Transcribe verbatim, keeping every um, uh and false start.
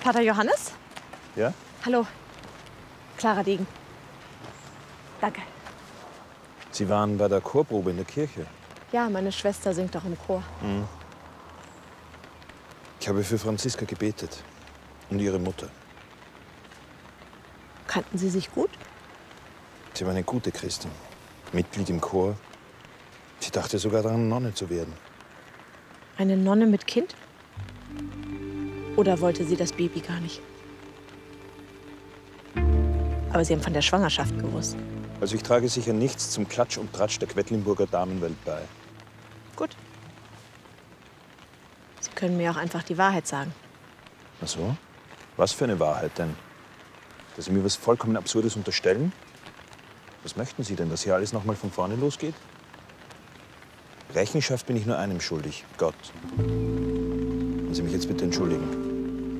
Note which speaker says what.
Speaker 1: Pater Johannes?
Speaker 2: Ja?
Speaker 1: Hallo. Clara Degen. Danke.
Speaker 2: Sie waren bei der Chorprobe in der Kirche.
Speaker 1: Ja, meine Schwester singt auch im Chor.
Speaker 2: Mhm. Ich habe für Franziska gebetet. Und ihre Mutter.
Speaker 1: Kannten Sie sich gut?
Speaker 2: Sie war eine gute Christin. Mitglied im Chor. Sie dachte sogar daran, Nonne zu werden.
Speaker 1: Eine Nonne mit Kind? Oder wollte sie das Baby gar nicht? Aber Sie haben von der Schwangerschaft gewusst.
Speaker 2: Also ich trage sicher nichts zum Klatsch und Tratsch der Quedlinburger Damenwelt bei.
Speaker 1: Gut. Sie können mir auch einfach die Wahrheit sagen.
Speaker 2: Ach so? Was für eine Wahrheit denn? Dass Sie mir was vollkommen Absurdes unterstellen? Was möchten Sie denn, dass hier alles noch mal von vorne losgeht? Rechenschaft bin ich nur einem schuldig, Gott. Wollen Sie mich jetzt bitte entschuldigen?